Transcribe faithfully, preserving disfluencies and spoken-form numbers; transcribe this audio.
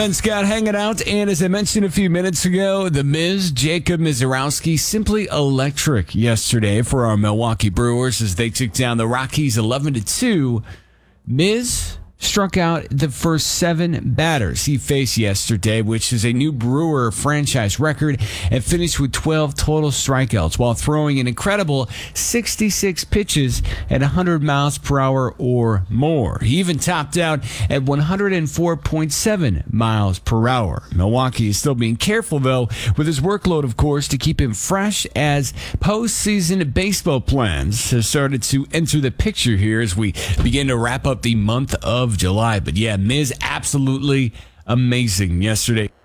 Ben Scott hanging out, and as I mentioned a few minutes ago, the Miz, Jacob Mizorowski, simply electric yesterday for our Milwaukee Brewers as they took down the Rockies eleven to two. Miz struck out the first seven batters he faced yesterday, which is a new Brewer franchise record, and finished with twelve total strikeouts while throwing an incredible sixty-six pitches at one hundred miles per hour or more. He even topped out at one hundred four point seven miles per hour. Milwaukee is still being careful, though, with his workload, of course, to keep him fresh as postseason baseball plans have started to enter the picture here as we begin to wrap up the month of July. But yeah, Miz absolutely amazing yesterday.